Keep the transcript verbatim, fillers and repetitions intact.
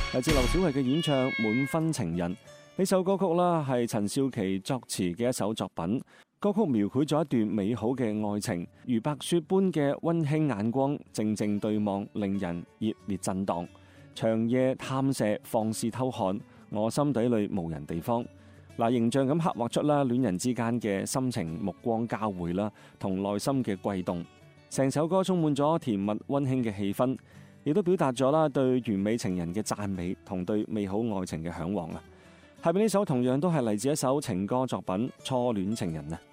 嚟自劉小慧嘅演唱《滿分情人》呢首歌曲啦，係陳少琪作詞嘅一首作品。歌曲描繪咗一段美好嘅愛情，如白雪般嘅溫馨眼光，靜靜對望，令人熱烈震盪。長夜探射，放肆偷看，我心底裏無人地方。嗱，形象咁刻畫出啦戀人之間嘅心情目光交匯啦，同內心嘅悸動。成首歌充滿咗甜蜜溫馨嘅氣氛，亦都表達咗啦對完美情人嘅讚美同對美好愛情嘅向往啊！下邊呢首同樣都係嚟自一首情歌作品《初戀情人》啊。